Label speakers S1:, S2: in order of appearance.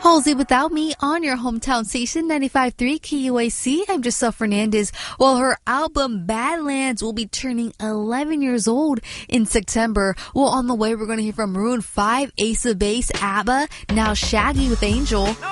S1: Halsey Without Me on your hometown station 95.3 KUAC. I'm Giselle Fernandez. Well, her album Badlands will be turning 11 years old in September. Well, on the way, we're going to hear from Maroon 5, Ace of Base, ABBA, now Shaggy with Angel.